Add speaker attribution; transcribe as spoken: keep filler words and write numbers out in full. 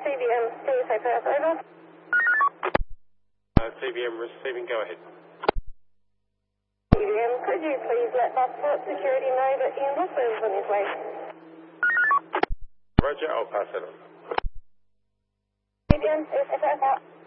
Speaker 1: C B M, please say pass over.
Speaker 2: Uh, C B M receiving, go ahead.
Speaker 1: C B M, could you please let Buckport Security know that Ian Hopper is on his way?
Speaker 2: Roger, I'll pass that on.
Speaker 1: C B M, please say pass out.